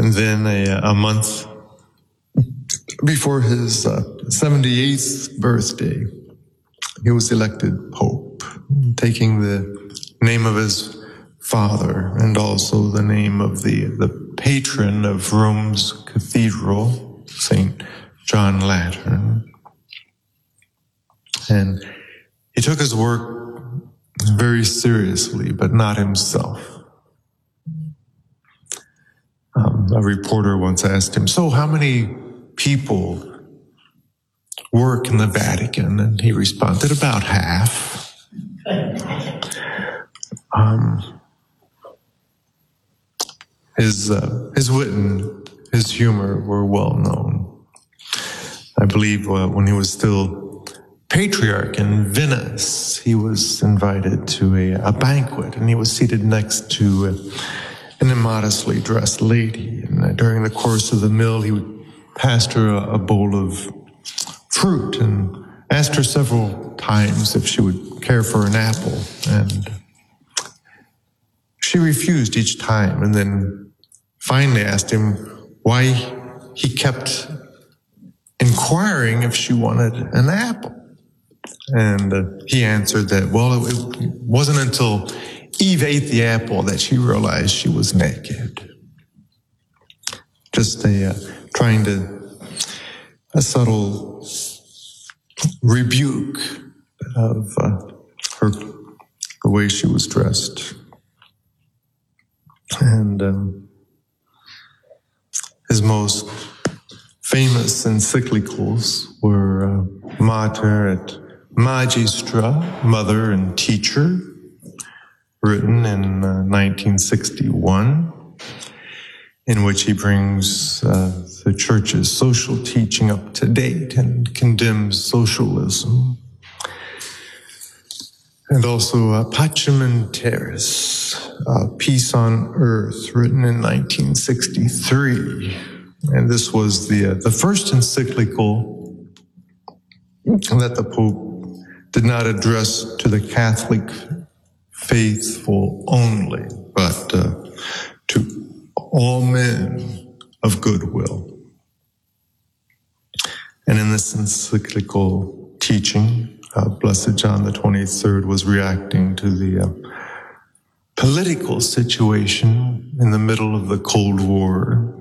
And then a month before his 78th birthday, he was elected Pope, taking the name of his father and also the name of the patron of Rome's cathedral, St. John Lateran. And he took his work very seriously, but not himself. A reporter once asked him, "So how many people work in the Vatican?" And he responded, "About half." His wit and his humor were well known. I believe when he was still patriarch in Venice, he was invited to a banquet, and he was seated next to an immodestly dressed lady. And during the course of the meal, he passed her a bowl of fruit and asked her several times if she would care for an apple. And she refused each time, and then finally asked him why he kept inquiring if she wanted an apple. And he answered that, well, it wasn't until Eve ate the apple that she realized she was naked. Just trying a subtle rebuke of her, the way she was dressed. And his most famous encyclicals were Mater et Magistra, Mother and Teacher, written in 1961, in which he brings the church's social teaching up to date and condemns socialism. And also Pacem in Terris, Peace on Earth, written in 1963. And this was the first encyclical that the Pope did not address to the Catholic faithful only, but to all men of goodwill. And in this encyclical teaching, Blessed John the 23rd was reacting to the political situation in the middle of the Cold War.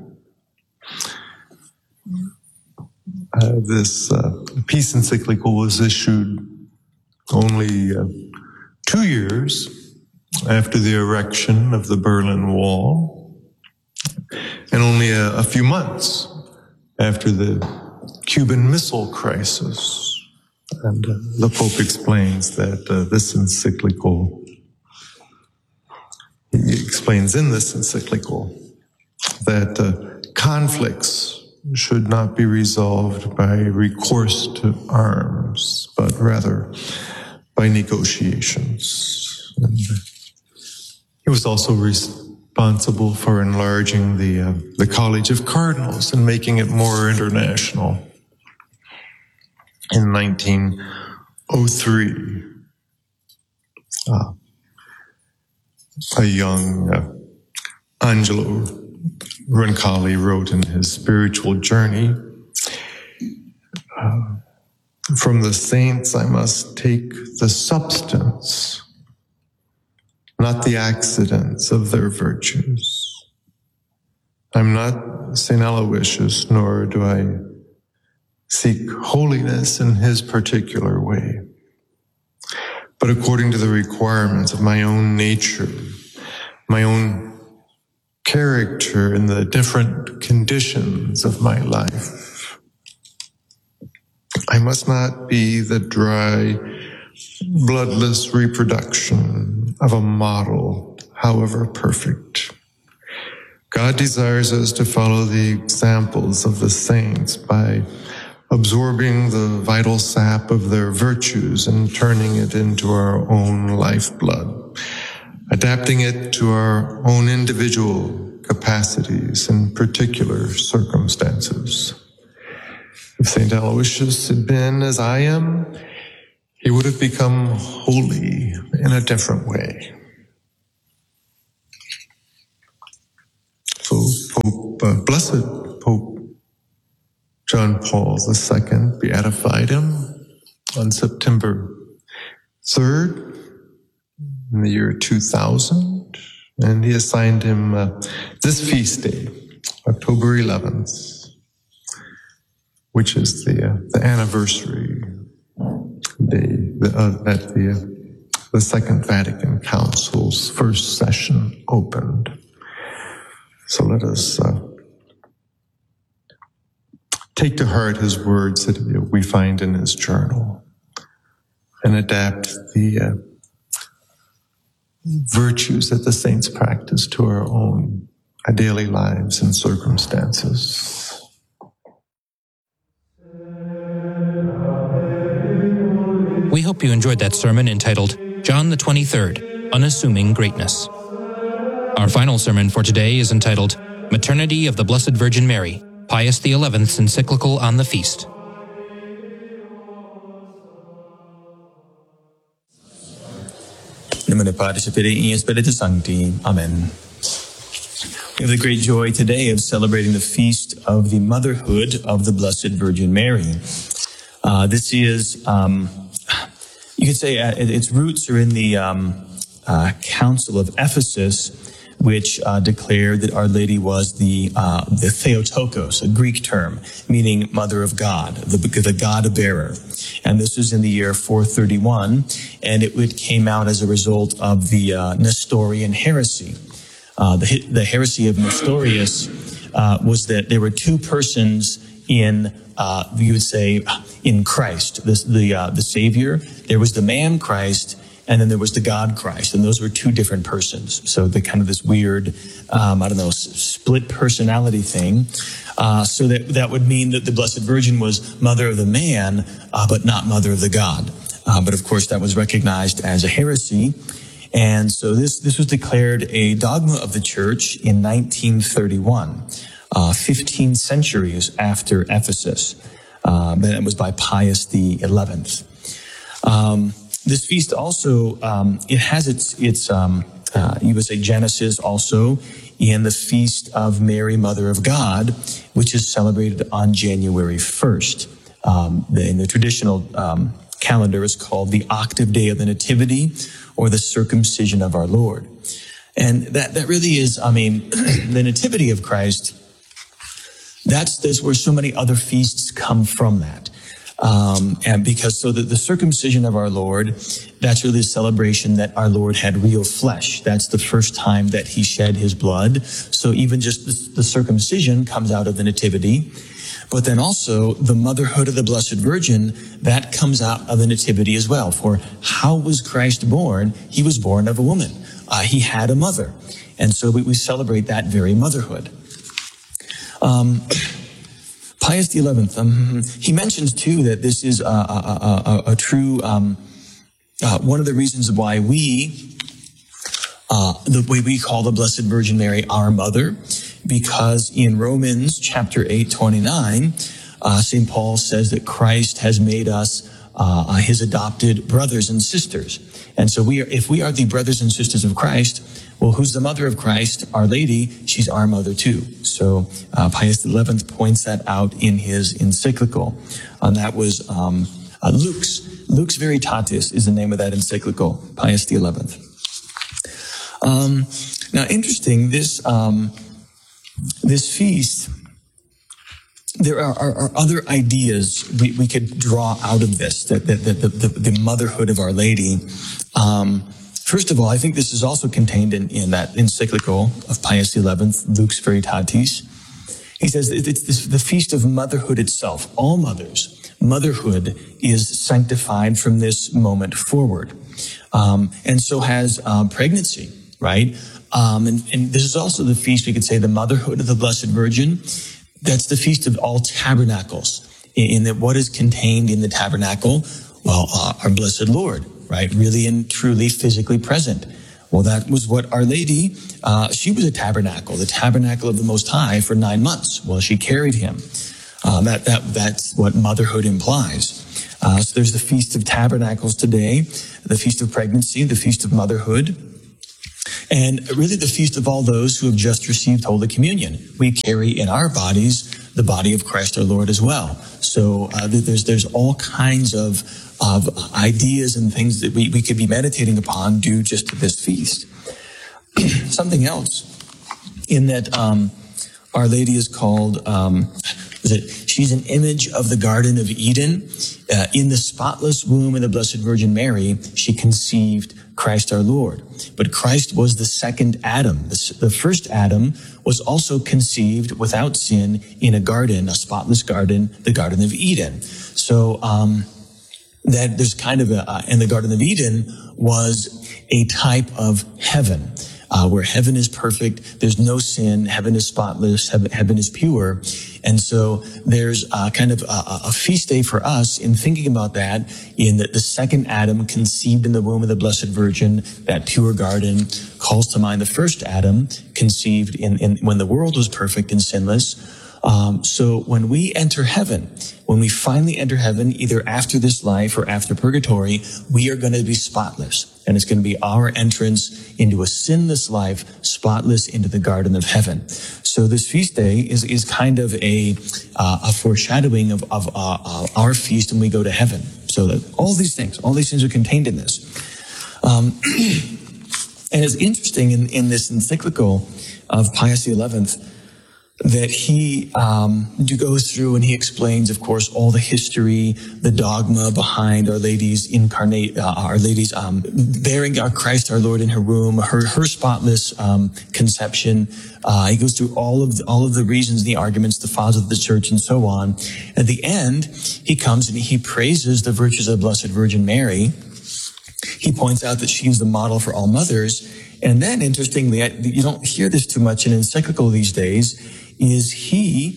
This peace encyclical was issued only 2 years after the erection of the Berlin Wall, and only a few months after the Cuban Missile Crisis. And the Pope explains that this encyclical, he explains in this encyclical that conflicts should not be resolved by recourse to arms, but rather by negotiations. And he was also responsible for enlarging the College of Cardinals and making it more international. In 1903, a young Angelo Roncalli wrote in his spiritual journey, "From the saints I must take the substance, not the accidents of their virtues. I'm not St. Aloysius, nor do I seek holiness in his particular way, but according to the requirements of my own nature, my own character in the different conditions of my life. I must not be the dry, bloodless reproduction of a model, however perfect. God desires us to follow the examples of the saints by absorbing the vital sap of their virtues and turning it into our own lifeblood, adapting it to our own individual capacities and particular circumstances. If St. Aloysius had been as I am, he would have become holy in a different way." So Blessed Pope John Paul II beatified him on September 3rd in the year 2000, and he assigned him this feast day, October 11th, which is the anniversary day that the Second Vatican Council's first session opened. So let us take to heart his words that we find in his journal and adapt the virtues that the saints practice to our own daily lives and circumstances. We hope you enjoyed that sermon entitled John the 23rd, Unassuming Greatness. Our final sermon for today is entitled Maternity of the Blessed Virgin Mary, Pius XI's encyclical on the feast. Nomine Patris et Filii et Spiritus Sancti. Amen. We have the great joy today of celebrating the feast of the motherhood of the Blessed Virgin Mary. This is, you could say, its roots are in the Council of Ephesus, which declared that Our Lady was the Theotokos, a Greek term, meaning Mother of God, the God-bearer. And this was in the year 431, and it came out as a result of the Nestorian heresy. The heresy of Nestorius was that there were two persons in, you would say, in Christ, the Savior. There was the man Christ, and then there was the God Christ, and those were two different persons. So the kind of this weird, split personality thing. So that would mean that the Blessed Virgin was mother of the man, but not mother of the God. But of course, that was recognized as a heresy. And so this was declared a dogma of the Church in 1931, 15 centuries after Ephesus. That was by Pius XI. This feast also, it has its you would say Genesis also in the Feast of Mary, Mother of God, which is celebrated on January 1st. In the traditional calendar is called the Octave Day of the Nativity, or the Circumcision of our Lord. And that really is, the Nativity of Christ, that's where so many other feasts come from that. And because the circumcision of our Lord, that's really a celebration that our Lord had real flesh. That's the first time that he shed his blood. So even just the circumcision comes out of the nativity. But then also the motherhood of the Blessed Virgin, that comes out of the nativity as well. For how was Christ born? He was born of a woman. He had a mother. And so we celebrate that very motherhood. Pius XI, he mentions too that this is a true, one of the reasons why the way we call the Blessed Virgin Mary our mother, because in Romans chapter 8:29, St. Paul says that Christ has made us his adopted brothers and sisters. And so if we are the brothers and sisters of Christ, well, who's the mother of Christ? Our Lady, she's our mother too. So Pius XI points that out in his encyclical. And that was Lux Veritatis is the name of that encyclical, Pius XI. Now, interesting, this feast, there are other ideas we could draw out of this, that the motherhood of Our Lady. First of all, I think this is also contained in that encyclical of Pius XI, Lux Veritatis. He says it's the feast of motherhood itself. All mothers, motherhood is sanctified from this moment forward. And so has pregnancy, right? And this is also the feast, we could say, the motherhood of the Blessed Virgin. That's the Feast of all Tabernacles. In that, what is contained in the tabernacle? Well, our Blessed Lord, right? Really and truly physically present. Well, that was what Our Lady, she was a tabernacle, the tabernacle of the Most High for 9 months while she carried him. That's what motherhood implies. So there's the Feast of Tabernacles today, the Feast of Pregnancy, the Feast of Motherhood. and really the feast of all those who have just received Holy Communion. We carry in our bodies the body of Christ our Lord as well. So there's all kinds of ideas and things that we could be meditating upon due just to this feast. Something else in that Our Lady is called, she's an image of the Garden of Eden. In the spotless womb of the Blessed Virgin Mary, she conceived Christ our Lord. But Christ was the second Adam. The first Adam was also conceived without sin in a garden, a spotless garden, the Garden of Eden. So that there's kind of and the Garden of Eden was a type of heaven. Where heaven is perfect, there's no sin, heaven is spotless, heaven is pure. And so there's kind of a feast day for us in thinking about that, in that the second Adam conceived in the womb of the Blessed Virgin, that pure garden, calls to mind the first Adam conceived in when the world was perfect and sinless. So when we enter heaven, when we finally enter heaven, either after this life or after purgatory, we are going to be spotless. And it's going to be our entrance into a sinless life, spotless into the garden of heaven. So this feast day is kind of a foreshadowing of our feast when we go to heaven. So that all these things are contained in this. And it's interesting in this encyclical of Pius XI, that he goes through and he explains, of course, all the history, the dogma behind Our Lady's bearing our Christ our Lord in her womb, her spotless conception. He goes through all of the reasons, the arguments, the fathers of the Church, and so on. At the end, he comes and he praises the virtues of the Blessed Virgin Mary. He points out that she is the model for all mothers. And then, interestingly, you don't hear this too much in encyclical these days, is he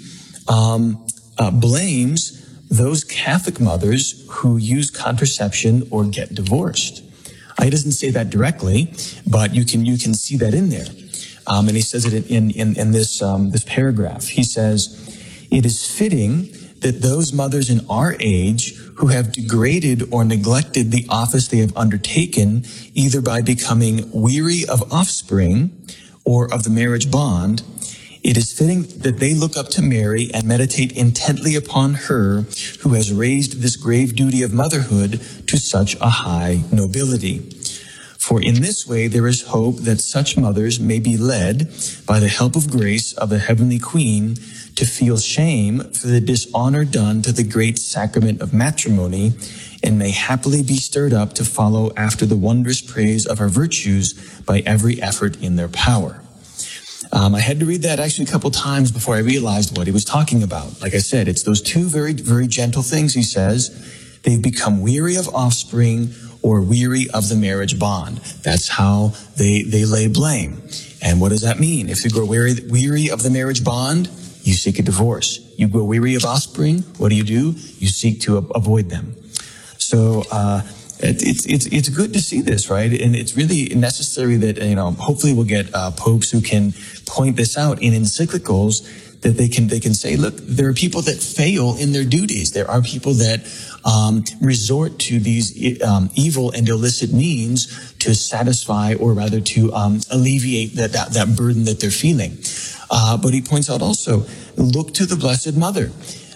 blames those Catholic mothers who use contraception or get divorced. He doesn't say that directly, but you can see that in there. And he says it in this paragraph. He says, "It is fitting that those mothers in our age who have degraded or neglected the office they have undertaken, either by becoming weary of offspring or of the marriage bond, it is fitting that they look up to Mary and meditate intently upon her who has raised this grave duty of motherhood to such a high nobility. For in this way there is hope that such mothers may be led, by the help of grace of the Heavenly Queen, to feel shame for the dishonor done to the great sacrament of matrimony, and may happily be stirred up to follow after the wondrous praise of her virtues by every effort in their power." I had to read that actually a couple times before I realized what he was talking about. Like I said, it's those two very, very gentle things. He says, they've become weary of offspring or weary of the marriage bond. That's how they lay blame. And what does that mean? If you grow weary of the marriage bond, you seek a divorce. You grow weary of offspring, what do? You seek to avoid them. So, it's good to see this, right? And it's really necessary that, hopefully we'll get popes who can point this out in encyclicals, that they can say, look, there are people that fail in their duties. There are people that resort to these evil and illicit means to satisfy, or rather to alleviate that burden that they're feeling. But he points out also, look to the Blessed Mother.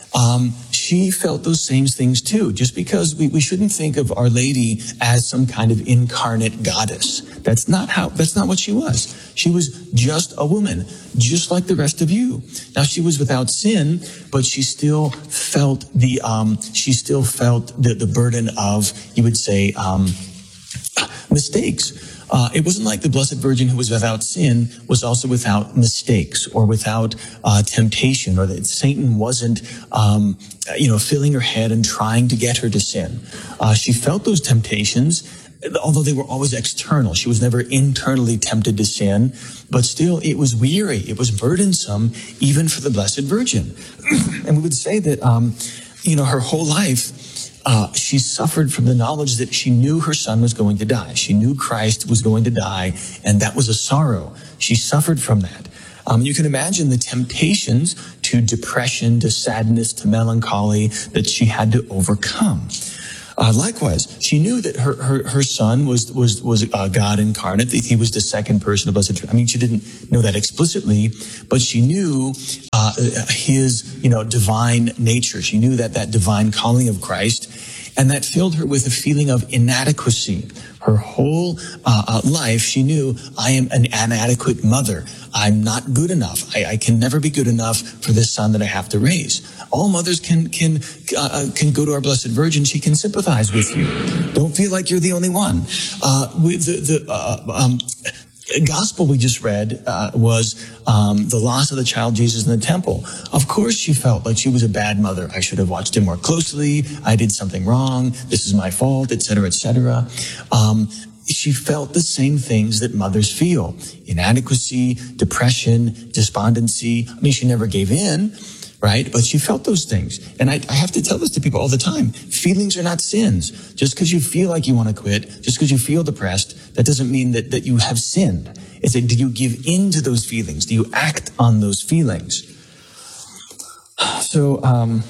She felt those same things too. Just because we shouldn't think of Our Lady as some kind of incarnate goddess. That's not what she was. She was just a woman, just like the rest of you. Now, she was without sin, but she still felt the burden of, you would say, mistakes. It wasn't like the Blessed Virgin, who was without sin, was also without mistakes or without temptation, or that Satan wasn't, filling her head and trying to get her to sin. She felt those temptations, although they were always external. She was never internally tempted to sin, but still it was weary. It was burdensome, even for the Blessed Virgin. And we would say that, her whole life, she suffered from the knowledge that she knew her son was going to die. She knew Christ was going to die, and that was a sorrow. She suffered from that. You can imagine the temptations to depression, to sadness, to melancholy that she had to overcome. Likewise, she knew that her son was God incarnate, that he was the second person of Blessed Trinity. I mean, she didn't know that explicitly, but she knew his, divine nature. She knew that divine calling of Christ, and that filled her with a feeling of inadequacy. Her whole life, she knew, I am an inadequate mother. I'm not good enough. I can never be good enough for this son that I have to raise. All mothers can go to our Blessed Virgin. She can sympathize with you. Don't feel like you're the only one. The gospel we just read was the loss of the child Jesus in the temple. Of course, she felt like she was a bad mother. I should have watched him more closely. I did something wrong. This is my fault, etc., etc. She felt the same things that mothers feel: inadequacy, depression, despondency. I mean, she never gave in, right? But she felt those things. And I have to tell this to people all the time. Feelings are not sins. Just because you feel like you want to quit, just because you feel depressed, that doesn't mean that you have sinned. It's that, do you give in to those feelings? Do you act on those feelings? So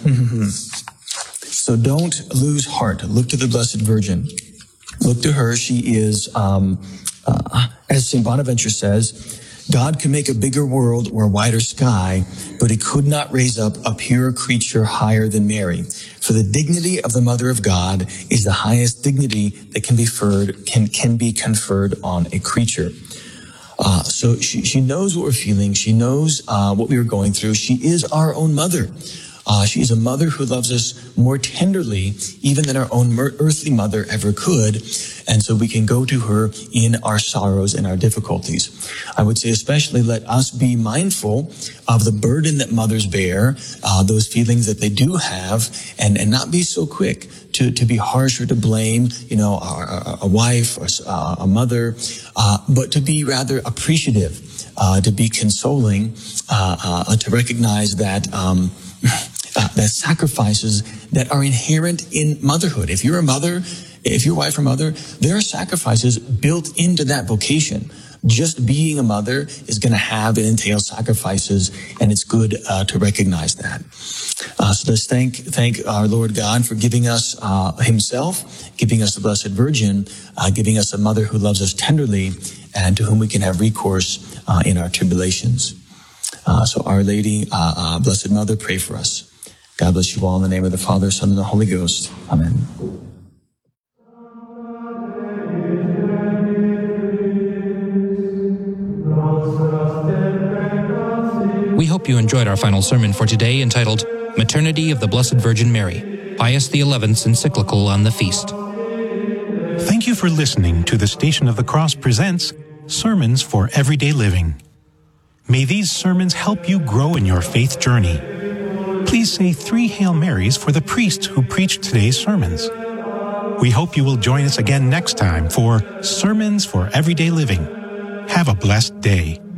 don't lose heart. Look to the Blessed Virgin. Look to her. She is, as St. Bonaventure says, God could make a bigger world or a wider sky, but he could not raise up a purer creature higher than Mary. For the dignity of the Mother of God is the highest dignity that can be conferred on a creature. So she knows what we're feeling. She knows what we were going through. She is our own mother. She is a mother who loves us more tenderly even than our own earthly mother ever could. And so we can go to her in our sorrows and our difficulties. I would say especially let us be mindful of the burden that mothers bear, those feelings that they do have, and not be so quick to be harsh or to blame, a wife or a mother, but to be rather appreciative, to be consoling, to recognize that sacrifices that are inherent in motherhood. If you're a mother, if you're a wife or mother, there are sacrifices built into that vocation. Just being a mother is going to have and entail sacrifices, and it's good to recognize that. So let's thank our Lord God for giving us himself, giving us the Blessed Virgin, giving us a mother who loves us tenderly and to whom we can have recourse in our tribulations. So Our Lady, Blessed Mother, pray for us. God bless you all in the name of the Father, Son, and the Holy Ghost. Amen. We hope you enjoyed our final sermon for today, entitled Maternity of the Blessed Virgin Mary, Pius XI's encyclical on the feast. Thank you for listening to the Station of the Cross presents Sermons for Everyday Living. May these sermons help you grow in your faith journey. Please say 3 Hail Marys for the priest who preached today's sermons. We hope you will join us again next time for Sermons for Everyday Living. Have a blessed day.